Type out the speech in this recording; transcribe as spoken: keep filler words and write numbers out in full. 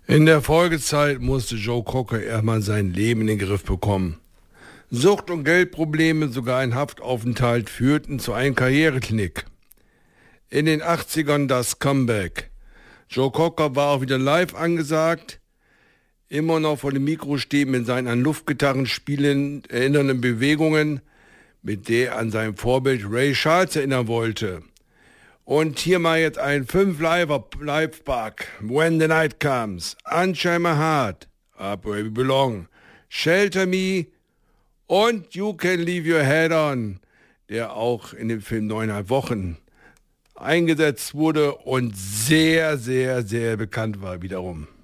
In der Folgezeit musste Joe Cocker erstmal sein Leben in den Griff bekommen. Sucht- und Geldprobleme, sogar ein Haftaufenthalt führten zu einem Karriereknick. In den achtzigern das Comeback. Joe Cocker war auch wieder live angesagt, immer noch vor dem Mikro stehen mit seinen an Luftgitarren spielend erinnernden Bewegungen, mit der er an sein Vorbild Ray Charles erinnern wollte. Und hier mal jetzt ein fünf Live-Bug. When the Night Comes, Unchain My Heart, Up Where We Belong, Shelter Me und You Can Leave Your Head On, der auch in dem Film Neuneinhalb Wochen eingesetzt wurde und sehr, sehr, sehr bekannt war wiederum.